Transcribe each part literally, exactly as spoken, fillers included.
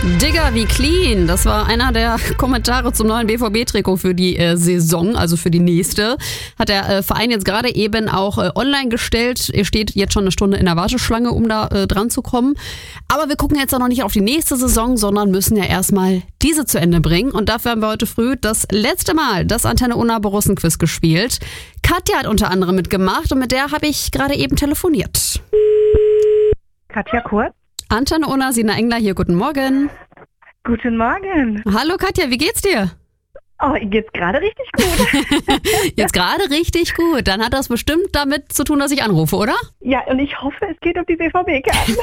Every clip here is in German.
Digger wie clean, das war einer der Kommentare zum neuen B V B-Trikot für die äh, Saison, also für die nächste. Hat der äh, Verein jetzt gerade eben auch äh, online gestellt. Er steht jetzt schon eine Stunde in der Warteschlange, um da äh, dran zu kommen. Aber wir gucken jetzt auch noch nicht auf die nächste Saison, sondern müssen ja erstmal diese zu Ende bringen. Und dafür haben wir heute früh das letzte Mal das Antenne Unna Borussen-Quiz gespielt. Katja hat unter anderem mitgemacht und mit der habe ich gerade eben telefoniert. Katja Kurz. Antenne Unna, Sina Engler hier, guten Morgen. Guten Morgen. Hallo Katja, wie geht's dir? Oh, geht's gerade richtig gut. Jetzt gerade richtig gut. Dann hat das bestimmt damit zu tun, dass ich anrufe, oder? Ja, und ich hoffe, es geht um die B V B-Karten.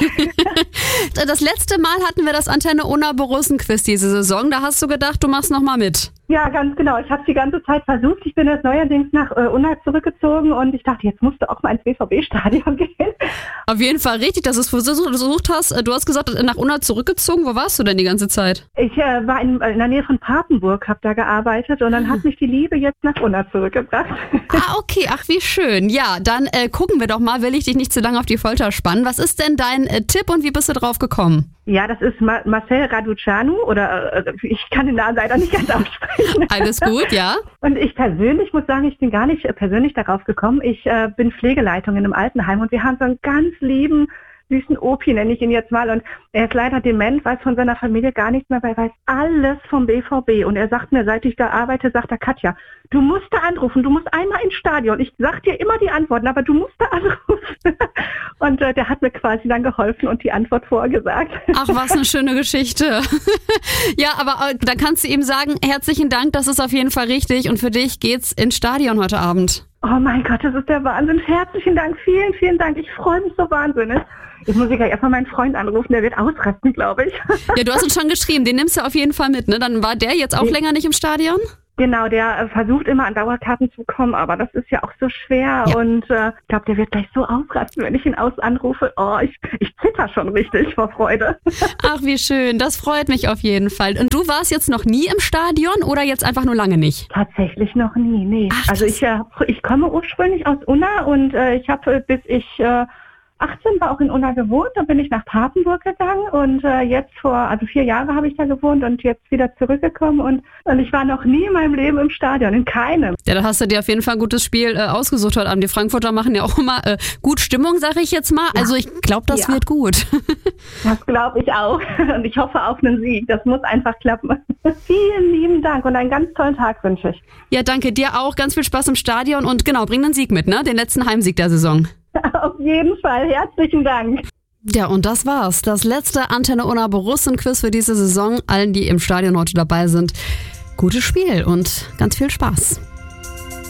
Das letzte Mal hatten wir das Antenne Unna Borussen-Quiz diese Saison. Da hast du gedacht, du machst nochmal mit. Ja, ganz genau. Ich habe die ganze Zeit versucht. Ich bin jetzt neuerdings nach äh, Unna zurückgezogen und ich dachte, jetzt musst du auch mal ins B V B-Stadion gehen. Auf jeden Fall richtig, dass du es versucht hast. Du hast gesagt, nach Unna zurückgezogen. Wo warst du denn die ganze Zeit? Ich äh, war in, in der Nähe von Papenburg, habe da gearbeitet und dann hat mich die Liebe jetzt nach Unna zurückgebracht. Ah, okay. Ach, wie schön. Ja, dann äh, gucken wir doch mal. Will ich dich nicht zu lange auf die Folter spannen. Was ist denn dein äh, Tipp und wie bist du drauf gekommen? Ja, das ist Ma- Marcel Raducanu oder äh, ich kann den Namen leider nicht ganz aussprechen. Alles gut, ja. Und ich persönlich muss sagen, ich bin gar nicht äh, persönlich darauf gekommen. Ich äh, bin Pflegeleitung in einem Altenheim und wir haben so einen ganz lieben, süßen Opi, nenne ich ihn jetzt mal. Und er ist leider dement, weiß von seiner Familie gar nichts mehr, weil er weiß alles vom B V B. Und er sagt mir, seit ich da arbeite, sagt er, Katja, du musst da anrufen, du musst einmal ins Stadion. Ich sag dir immer die Antworten, aber du musst da anrufen. Und äh, der hat mir quasi dann geholfen und die Antwort vorgesagt. Ach, was eine schöne Geschichte. Ja, aber äh, dann kannst du ihm sagen, herzlichen Dank, das ist auf jeden Fall richtig. Und für dich geht's ins Stadion heute Abend. Oh mein Gott, das ist der Wahnsinn. Herzlichen Dank, vielen, vielen Dank. Ich freue mich so wahnsinnig. Jetzt muss ich gleich erstmal meinen Freund anrufen, der wird ausrasten, glaube ich. Ja, du hast uns schon geschrieben, den nimmst du auf jeden Fall mit, ne? Dann war der jetzt auch ja. länger nicht im Stadion? Genau, der äh, versucht immer an Dauerkarten zu kommen, aber das ist ja auch so schwer ja. und äh, ich glaube, der wird gleich so ausrasten, wenn ich ihn aus anrufe. Oh, ich, ich zitter schon richtig vor Freude. Ach, wie schön, das freut mich auf jeden Fall. Und du warst jetzt noch nie im Stadion oder jetzt einfach nur lange nicht? Tatsächlich noch nie, nee. Ach, also ich, äh, ich komme ursprünglich aus Unna und äh, ich habe bis ich äh, achtzehn war auch in Unna gewohnt, dann bin ich nach Papenburg gegangen und äh, jetzt vor, also vier Jahre habe ich da gewohnt und jetzt wieder zurückgekommen und, und ich war noch nie in meinem Leben im Stadion, in keinem. Ja, da hast du dir auf jeden Fall ein gutes Spiel äh, ausgesucht heute Abend. Die Frankfurter machen ja auch immer äh, gut Stimmung, sage ich jetzt mal. Ja. Also ich glaube, das ja. wird gut. Das glaube ich auch und ich hoffe auf einen Sieg. Das muss einfach klappen. Vielen lieben Dank und einen ganz tollen Tag wünsche ich. Ja, danke dir auch. Ganz viel Spaß im Stadion und genau, bring den Sieg mit, ne? Den letzten Heimsieg der Saison. Auf jeden Fall. Herzlichen Dank. Ja, und das war's. Das letzte Antenne Unna Borussen-Quiz für diese Saison. Allen, die im Stadion heute dabei sind, gutes Spiel und ganz viel Spaß.